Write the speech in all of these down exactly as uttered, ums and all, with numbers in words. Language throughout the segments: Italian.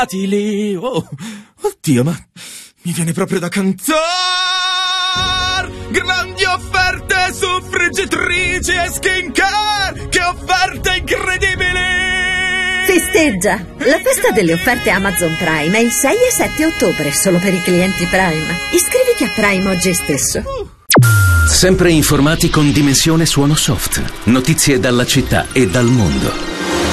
Atili, oh, oddio, ma mi viene proprio da cantare. Grandi offerte su friggitrici e skincare, che offerte incredibili! Festeggia! La festa delle offerte Amazon Prime è il sei e sette ottobre, solo per i clienti Prime. Iscriviti a Prime oggi stesso. Sempre informati con Dimensione Suono Soft. Notizie dalla città e dal mondo.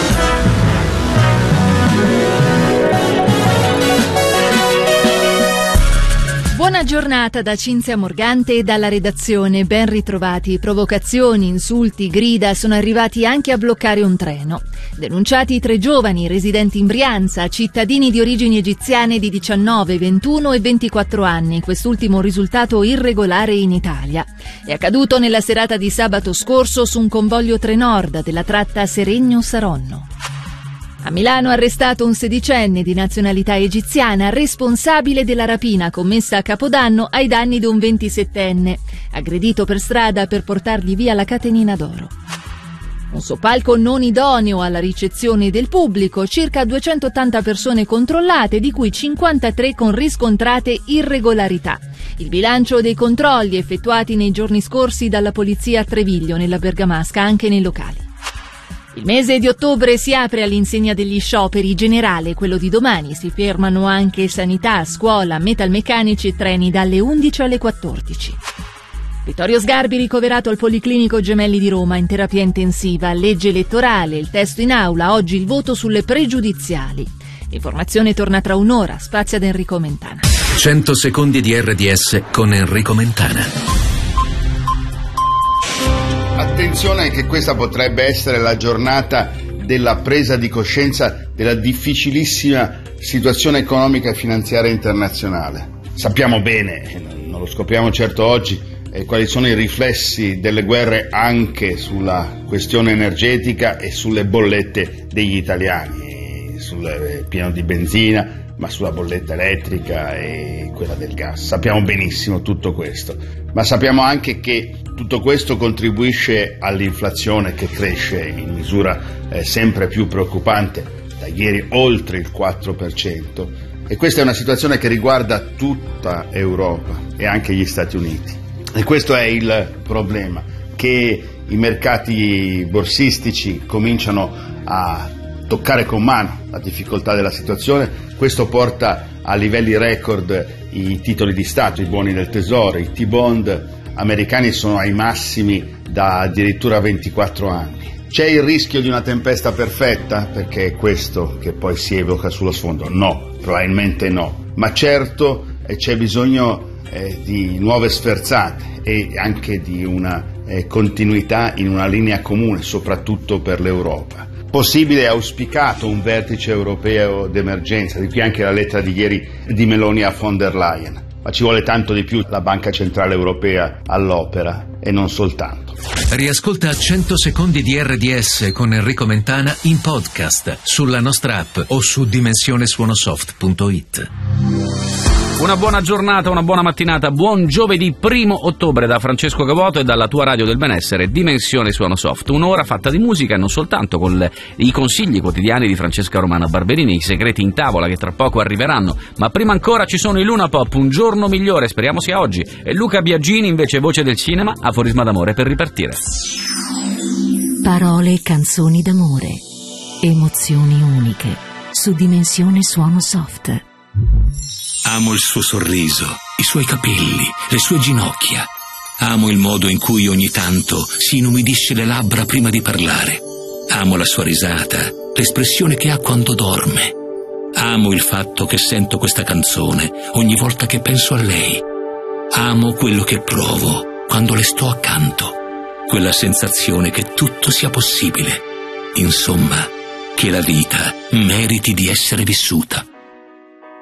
Buona giornata da Cinzia Morgante e dalla redazione. Ben ritrovati. Provocazioni, insulti, grida sono arrivati anche a bloccare un treno. Denunciati tre giovani residenti in Brianza, cittadini di origini egiziane di diciannove, ventuno e ventiquattro anni, quest'ultimo risultato irregolare in Italia. È accaduto nella serata di sabato scorso su un convoglio Trenord della tratta Seregno-Saronno. A Milano arrestato un sedicenne di nazionalità egiziana responsabile della rapina commessa a Capodanno ai danni di un ventisettenne, aggredito per strada per portargli via la catenina d'oro. Un soppalco non idoneo alla ricezione del pubblico, circa duecentottanta persone controllate, di cui cinquantatré con riscontrate irregolarità. Il bilancio dei controlli effettuati nei giorni scorsi dalla polizia a Treviglio, nella Bergamasca, anche nei locali. Il mese di ottobre si apre all'insegna degli scioperi generale, quello di domani. Si fermano anche sanità, scuola, metalmeccanici e treni dalle undici alle quattordici. Vittorio Sgarbi ricoverato al Policlinico Gemelli di Roma in terapia intensiva. Legge elettorale, il testo in aula, oggi il voto sulle pregiudiziali. L'informazione torna tra un'ora, spazio ad Enrico Mentana. cento secondi di R D S con Enrico Mentana. Attenzione che questa potrebbe essere la giornata della presa di coscienza della difficilissima situazione economica e finanziaria internazionale. Sappiamo bene, non lo scopriamo certo oggi, eh, quali sono i riflessi delle guerre anche sulla questione energetica e sulle bollette degli italiani, sul pieno di benzina, ma sulla bolletta elettrica e quella del gas. Sappiamo benissimo tutto questo, ma sappiamo anche che tutto questo contribuisce all'inflazione che cresce in misura eh, sempre più preoccupante, da ieri oltre il quattro per cento, e questa è una situazione che riguarda tutta Europa e anche gli Stati Uniti. E questo è il problema, che i mercati borsistici cominciano a toccare con mano la difficoltà della situazione. Questo porta a livelli record i titoli di Stato, i buoni del tesoro, i T-bond americani sono ai massimi da addirittura ventiquattro anni. C'è il rischio di una tempesta perfetta? Perché è questo che poi si evoca sullo sfondo? No, probabilmente no, ma certo eh, c'è bisogno eh, di nuove sferzate e anche di una eh, continuità in una linea comune, soprattutto per l'Europa. Possibile e auspicato un vertice europeo d'emergenza, di qui anche la lettera di ieri di Meloni a von der Leyen. Ma ci vuole tanto di più, la Banca Centrale Europea all'opera e non soltanto. Riascolta cento secondi di R D S con Enrico Mentana in podcast sulla nostra app o su dimensione suono soft punto it. Una buona giornata, una buona mattinata, buon giovedì primo ottobre da Francesco Cavoto e dalla tua radio del benessere, Dimensione Suono Soft. Un'ora fatta di musica e non soltanto, con le, i consigli quotidiani di Francesca Romana Barberini, i segreti in tavola che tra poco arriveranno. Ma prima ancora ci sono i Luna Pop, un giorno migliore, speriamo sia oggi. E Luca Biagini, invece voce del cinema, aforisma d'amore per ripartire. Parole e canzoni d'amore, emozioni uniche, su Dimensione Suono Soft. Amo il suo sorriso, i suoi capelli, le sue ginocchia. Amo il modo in cui ogni tanto si inumidisce le labbra prima di parlare. Amo la sua risata, l'espressione che ha quando dorme. Amo il fatto che sento questa canzone ogni volta che penso a lei. Amo quello che provo quando le sto accanto. Quella sensazione che tutto sia possibile. Insomma, che la vita meriti di essere vissuta.